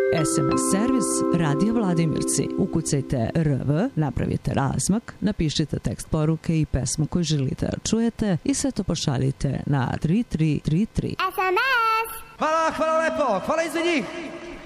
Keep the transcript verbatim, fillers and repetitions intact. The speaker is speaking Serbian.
es em es servis Radio Vladimirci. Ukucajte R V, napravite razmak, napišite tekst poruke i pesmu koju želite da čujete i sve to pošaljite na tri tri tri tri. es em es! Hvala, hvala lepo, hvala i za njih!